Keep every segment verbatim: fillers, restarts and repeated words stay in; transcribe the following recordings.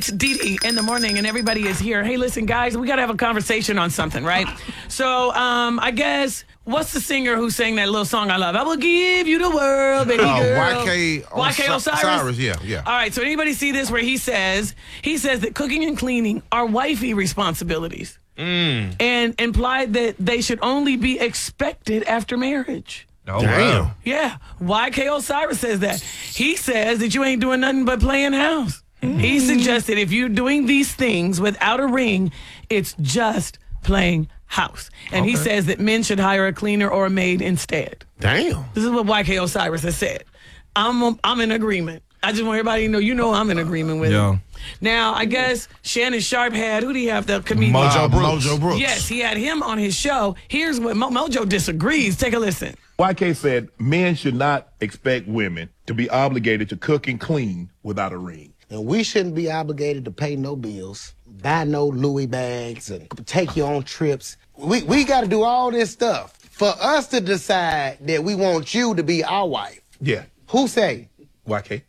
It's Dee Dee in the morning, and everybody is here. Hey, listen, guys, we got to have a conversation on something, right? So, um, I guess, what's the singer who sang that little song I love? I will give you the world, baby Oh, girl. Y K Y K Osiris? Osiris, yeah, yeah. All right, so anybody see this where he says, he says that cooking and cleaning are wifey responsibilities. Mm. And implied that they should only be expected after marriage. Oh, Damn. wow. Yeah, Y K Osiris says that. He says that you ain't doing nothing but playing house. He suggested if you're doing these things without a ring, it's just playing house. And he Okay. says that men should hire a cleaner or a maid instead. Damn. This is what Y K Osiris has said. I'm I'm in agreement. I just want everybody to know, you know I'm in agreement with Yeah. him. Now, I guess Shannon Sharp had, who do you have, the comedian? Mojo Uh, Brooks. Mojo Brooks. Yes, he had him on his show. Here's what Mo- Mojo disagrees. Take a listen. Y K said men should not expect women to be obligated to cook and clean without a ring. And we shouldn't be obligated to pay no bills, buy no Louis bags, and take you on trips. We we got to do all this stuff for us to decide that we want you to be our wife. Yeah. Who say? Y K.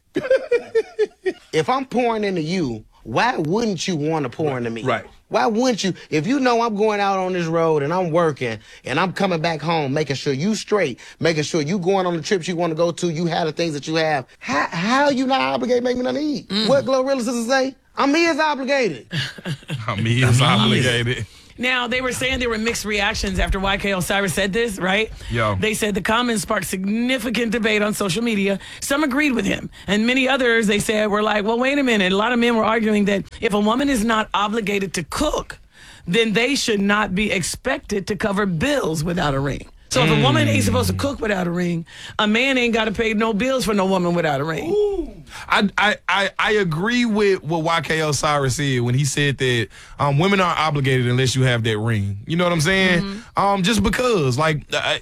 If I'm pouring into you, why wouldn't you want to pour into me? Right. Why wouldn't you? If you know I'm going out on this road and I'm working and I'm coming back home, making sure you straight, making sure you going on the trips you want to go to, you have the things that you have. How how you not obligated to make me nothing to eat? What Glorilla sisters say? I'm his obligated. I mean, he is obligated. Now, they were saying there were mixed reactions after Y K Osiris said this, right? Yeah. They said the comments sparked significant debate on social media. Some agreed with him, and many others, they said, were like, well, wait a minute. A lot of men were arguing that if a woman is not obligated to cook, then they should not be expected to cover bills without a ring. So if a woman ain't supposed to cook without a ring, a man ain't got to pay no bills for no woman without a ring. I, I, I, I agree with what Y K Osiris said when he said that um, women aren't obligated unless you have that ring. You know what I'm saying? Mm-hmm. Um, just because, like, uh,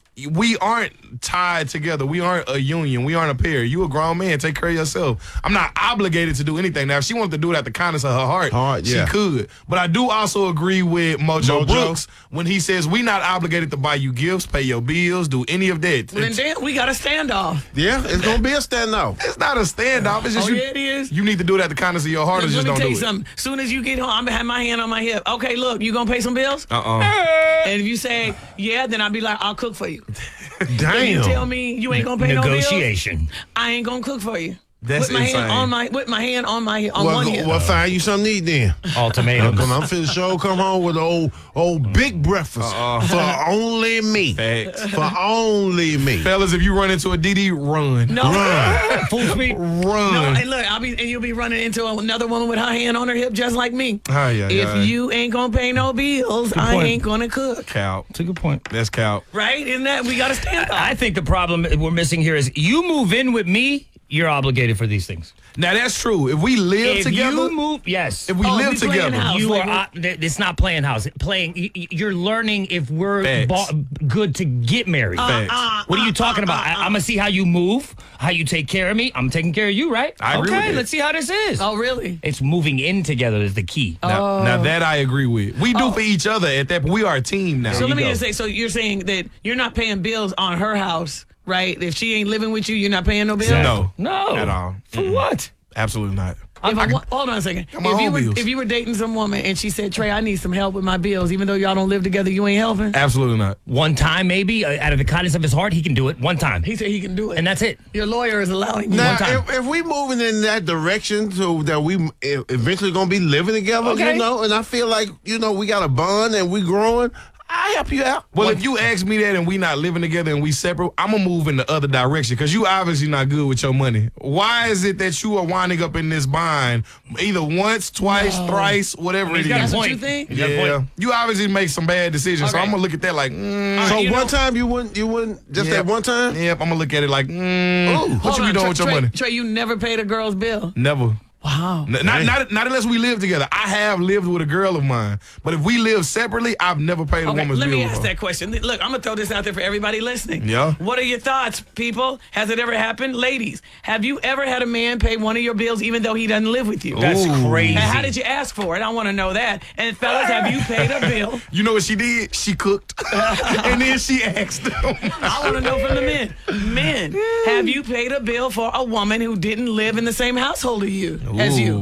we aren't tied together. We aren't a union. We aren't a pair. You a grown man. Take care of yourself. I'm not obligated to do anything. Now, if she wanted to do it at the kindness of her heart, Heart, yeah. she could. But I do also agree with Mojo, Mojo. Brooks when he says we not obligated to buy you gifts, pay your bills, do any of that. Well, then, It's, damn, we got a standoff. Yeah, it's going to be a standoff. it's not a standoff. It's just Oh, you, yeah, it is. you need to do it at the kindness of your heart or Let just me don't tell do you it. something. As soon as you get home, I'm going to have my hand on my hip. Okay, look, you going to pay some bills? Uh-uh. And if you say, yeah, then I'll be like, I'll cook for you. If you Damn. tell me you ain't gonna pay no bills, Negotiation. I ain't gonna cook for you. That's with my insane. hand on my with my hand on my on Well, one go- hip. well, find you something to eat then. Ultimatums. Come on, I'm finna show. Come home with an old, old big breakfast for only me. Facts. For only me. Fellas, if you run into a D D, run. no, Run. Full speed. Run. no, and look, I'll be and you'll be running into another woman with her hand on her hip just like me. Ay, ay, if ay. you ain't gonna pay no bills, I point. ain't gonna cook. Cow. That's a good point. That's cow. Right? Isn't that we gotta stand up? I think the problem we're missing here is you move in with me, you're obligated for these things. Now, that's true. If we live If together, you move, yes. if we Oh, live we playing together, house. You like are. op- th- It's not playing house. Playing. y- y- You're learning if we're Facts. bo- good to get married. Facts. What are you talking about? I, I'm gonna see how you move, how you take care of me. I'm taking care of you, right? I agree okay, with that. let's see how this is. Oh really? It's moving in together is the key. now, now that I agree with. We do for each other at that, but we are a team now. So let me go. just say, so you're saying that you're not paying bills on her house, right? If she ain't living with you, you're not paying no bills? No. No. At all. For what? Absolutely not. If a wo- hold on a second. Got my If you, own were, bills. if you were dating some woman and she said, Trey, I need some help with my bills, even though y'all don't live together, you ain't helping? Absolutely not. One time, maybe uh, out of the kindness of his heart, he can do it. One time, He said he can do it. and that's it. Your lawyer is allowing you. Now, One time. if, if we moving in that direction so that we e- eventually gonna be living together, Okay. you know, and I feel like, you know, we got a bond and we growing, I help you out. Well, if you ask me that and we not living together and we separate, I'm gonna move in the other direction because you obviously not good with your money. Why is it that you are winding up in this bind either once, twice, thrice, whatever it He's got a is? That's what point. you think? He's got a Yeah, point. you obviously make some bad decisions, so Okay. I'm gonna look at that like, mm, So you one know- time you wouldn't, you wouldn't, just Yep. that one time? Yep, I'm gonna look at it like, mm, Ooh. what Hold you be on, doing Trey, with your Trey, money? Trey, you never paid a girl's bill. Never. Wow. N- Not, not not unless we live together. I have lived with a girl of mine, but if we live separately, I've never paid a Okay, woman's let bill me ask before. that question. Look, I'm going to throw this out there for everybody listening. Yeah. What are your thoughts, people? Has it ever happened? Ladies, have you ever had a man pay one of your bills even though he doesn't live with you? That's Ooh. crazy. And how did you ask for it? I want to know that. And fellas, have you paid a bill? You know what she did? She cooked, and then she asked them. I want to know from the men. Men, have you paid a bill for a woman who didn't live in the same household as you? As you? Ooh.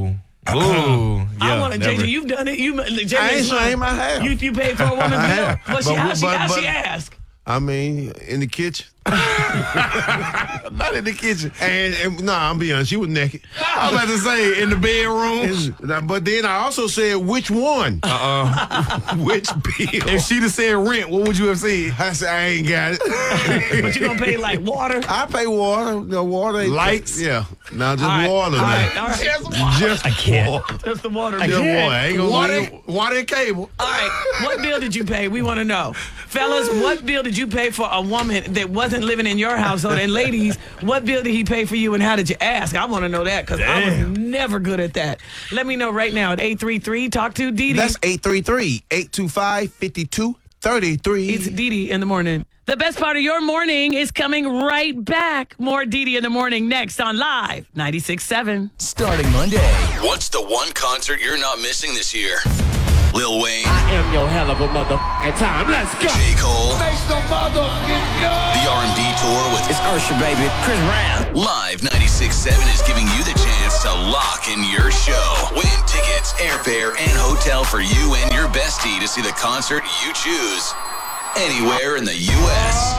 Ooh, yeah. I want to, J never. J, you've done it. You, J J, I ain't saying I have. You, you paid for a woman's I bill? have. What she, But- how she, but- how she but- ask? I mean, in the kitchen. Not in the kitchen. And, and no, I'm being honest, she was naked. I was about to say in the bedroom. And- but then I also said, which one? Uh-uh. Which bill? If she'd have said rent, what would you have said? I said, I ain't got it. But you gonna pay like water? I pay water. No water. ain't- Lights? Yeah. Now just All right, water. all now. right, all right. Just I can't. water. That's the water Just bill. water. I ain't gonna Water, leave. water and cable. All right, what bill did you pay? We want to know. Fellas, what bill did you pay for a woman that wasn't living in your household? And ladies, what bill did he pay for you and how did you ask? I want to know that because I was never good at that. Let me know right now at eight three three, talk to Dee Dee. That's eight three three, eight two five, five two three three. It's Dee Dee in the morning. The best part of your morning is coming right back. More Dee Dee in the morning next on Live ninety-six point seven. Starting Monday. What's the one concert you're not missing this year? Lil Wayne, I am your hell of a motherfucking time. Let's go. J. Cole, Make some motherfucking the R and B tour with It's Usher, baby. Chris Brown. Live ninety-six point seven is giving you the chance to lock in your show. Win tickets, airfare, and hotel for you and your bestie to see the concert you choose anywhere in the U S